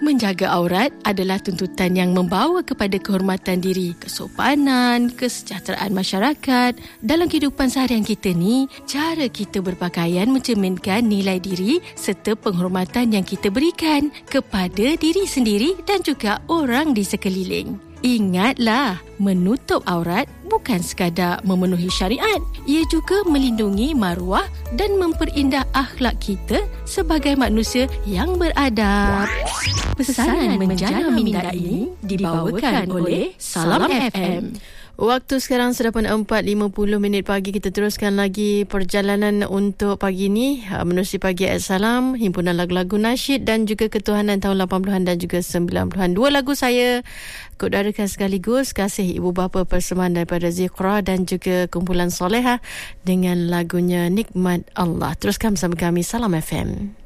Menjaga aurat adalah tuntutan yang membawa kepada kehormatan diri, kesopanan, kesejahteraan masyarakat. Dalam kehidupan seharian kita ni, cara kita berpakaian mencerminkan nilai diri serta penghormatan yang kita berikan kepada diri sendiri dan juga orang di sekeliling. Ingatlah, menutup aurat bukan sekadar memenuhi syariat. Ia juga melindungi maruah dan memperindah akhlak kita sebagai manusia yang beradab. Pesanan menjana minda ini dibawakan oleh Salam FM. Waktu sekarang sudah pun 4.50 pagi. Kita teruskan lagi perjalanan untuk pagi ini menerusi Pagi Salam, himpunan lagu-lagu nasyid dan juga ketuhanan tahun 80-an dan juga 90-an. Dua lagu saya kudarakan sekaligus, Kasih Ibu Bapa persembahan daripada Ziqra dan juga kumpulan Soleha dengan lagunya Nikmat Allah. Teruskan bersama kami Salam FM.